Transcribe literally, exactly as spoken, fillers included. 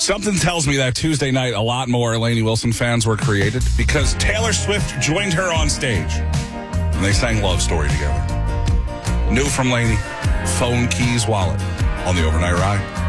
Something tells me that Tuesday night, a lot more Lainey Wilson fans were created because Taylor Swift joined her on stage and they sang Love Story together. New from Lainey, Phone, Keys, Wallet on the Overnight Ride.